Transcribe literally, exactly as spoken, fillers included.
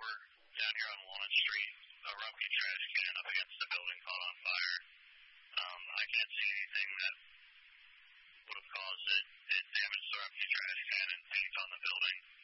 we're down here on Walnut Street. A Rumpke trash can up against the building caught on fire. Um, I can't see anything that would have caused it. It damaged the Rumpke trash can and paint on the building.